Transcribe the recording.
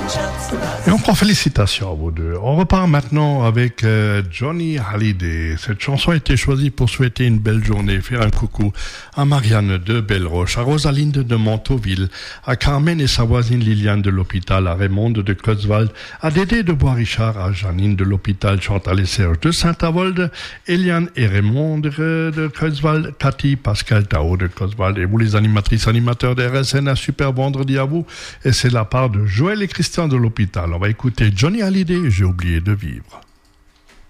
Et encore félicitations à vous deux. On repart maintenant avec Johnny Hallyday. Cette chanson a été choisie pour souhaiter une belle journée, faire un coucou à Marianne de Belleroche, à Rosalinde de Montauville, à Carmen et sa voisine Liliane de l'hôpital, à Raymond de Creutzwald, à Dédé de Bois-Richard, à Janine de l'hôpital, Chantal et Serge de Saint-Avold, Eliane et Raymond de Creutzwald, Cathy, Pascal Tao de Creutzwald, et vous les animatrices, animateurs de RSN, un super vendredi à vous. Et c'est la part de Joël et Christian de l'hôpital. On va écouter Johnny Hallyday, J'ai oublié de vivre.